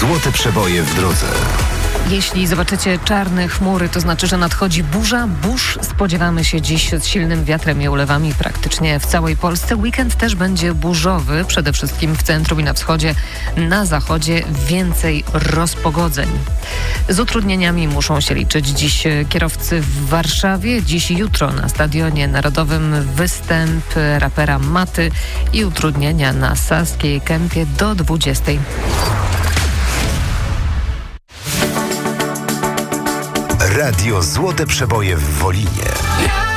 Złote przeboje w drodze. Jeśli zobaczycie czarne chmury, to znaczy, że nadchodzi burza. Burz spodziewamy się dziś z silnym wiatrem i ulewami praktycznie w całej Polsce. Weekend też będzie burzowy, przede wszystkim w centrum i na wschodzie. Na zachodzie więcej rozpogodzeń. Z utrudnieniami muszą się liczyć dziś kierowcy w Warszawie. Dziś i jutro na Stadionie Narodowym występ rapera Maty i utrudnienia na Saskiej Kępie do 20. Radio Złote Przeboje w Wolinie.